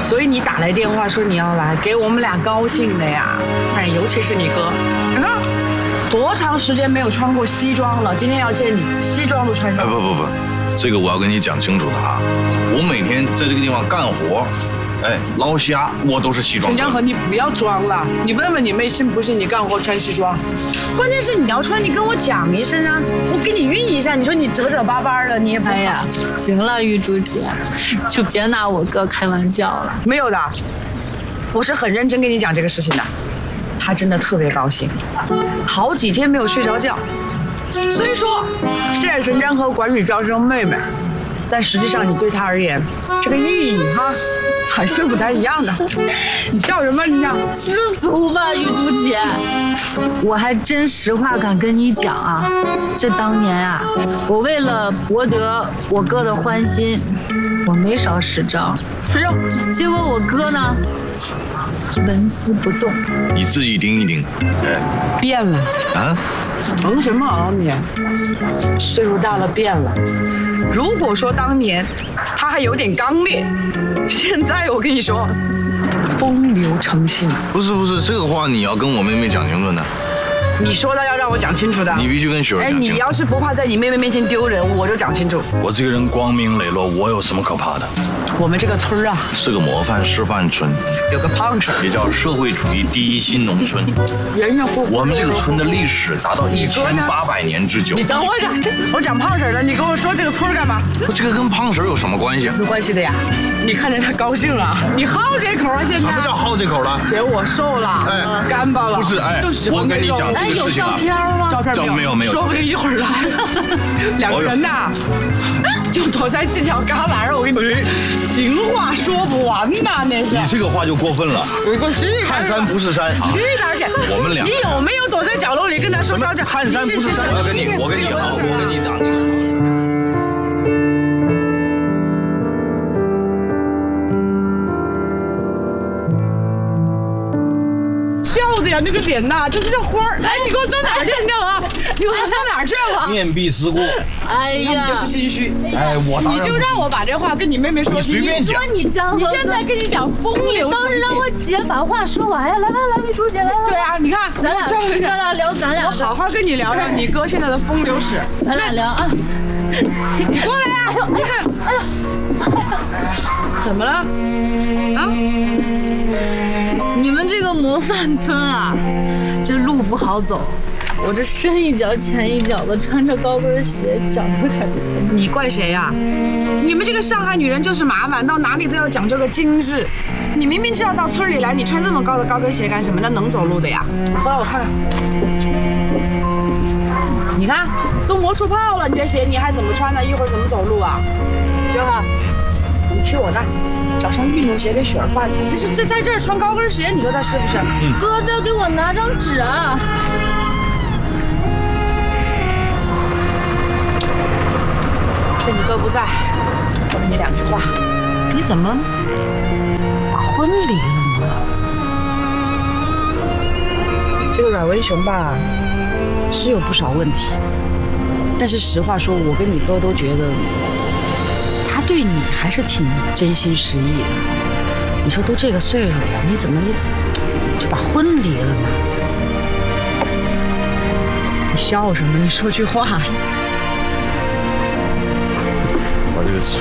所以你打来电话说你要来，给我们俩高兴的呀。哎，尤其是你哥，你看多长时间没有穿过西装了，今天要见你，西装都穿上。 不，这个我要跟你讲清楚的啊。我每天在这个地方干活，捞虾，我都是西装。 陈江河，你不要装了，你问问你妹信不信你干活穿西装？关键是你要穿，你跟我讲一声啊，我给你熨一下。你说你褶巴巴的，你也不呀？ 行了，玉珠姐，就别拿我哥开玩笑了。 没有的，我是很认真跟你讲这个事情的。他真的特别高兴，好几天没有睡着觉。所以说，这是陈江河管你叫声妹妹，但实际上你对他而言，这个意义哈。还是不太一样的。你笑什么？你想知足吧，玉珠姐。我还真实话敢跟你讲啊，这当年啊，我为了博得我哥的欢心，我没少使招。结果我哥呢，纹丝不动。 你自己盯一盯， 变了啊？疼什么啊你？岁数大了变了。如果说当年他还有点刚烈，现在我跟你说，风流成性。 不是，这个话你要跟我妹妹讲清楚的。 你说的要让我讲清楚的。 你必须跟雪儿讲清楚。 你要是不怕在你妹妹面前丢人，我就讲清楚。 我这个人光明磊落，我有什么可怕的？ 我们这个村啊， 是个模范示范村， 有个胖婶， 也叫社会主义第一新农村， 人人户户。 我们这个村的历史达到1800年之久。 你等我讲，我讲胖婶了，你跟我说这个村干嘛？ 这个跟胖婶有什么关系？ 有关系的呀。你看见他高兴了，你好这口啊！现在什么叫好这口了？ 姐，我瘦了，干巴了。 不是，我跟你讲这个事情啊。 有照片吗？ 照片没有， 说不定一会儿来两个人呐，就躲在犄角旮旯，我跟你情话说不完呐，那是。 你这个话就过分了。看山不是山， 去哪儿去？ 我们俩。 你有没有躲在角落里跟他说悄悄？ 看山不是山，我跟你讲。 笑的呀，那个脸呐，就是这花儿。哎，你给我到哪儿去？你知道吗？你给我到哪儿去了？ 面壁思过。 哎呀， 你就是心虚。 我你就让我把这话跟你妹妹说。 你随便讲。 你江河， 你现在跟你讲风流。 当时让我姐把话说完呀！来，玉珠姐来。 对啊，你看， 咱俩聊咱俩。 我好好跟你聊聊你哥现在的风流史。 咱俩聊啊。 你过来呀！哎呀，怎么了？啊？ 你们这个模范村啊，这路不好走，我这深一脚浅一脚的，穿着高跟鞋，脚有点疼。 你怪谁呀？你们这个上海女人就是麻烦，到哪里都要讲究个精致。你明明知道到村里来，你穿这么高的高跟鞋干什么？那能走路的呀？回来我看看。你看，都磨出泡了，你这鞋你还怎么穿呢？一会儿怎么走路啊？娟子，你去我那儿找双运动鞋给雪儿换。这在这儿穿高跟鞋，你说他是不是？ 哥，再给我拿张纸啊！ 趁你哥不在，我问你两句话，你怎么把婚离了呢？这个阮文雄吧，是有不少问题，但是实话说，我跟你哥都觉得他对你还是挺真心实意的。你说都这个岁数了，你怎么就把婚离了呢？你笑什么？你说句话。 把这个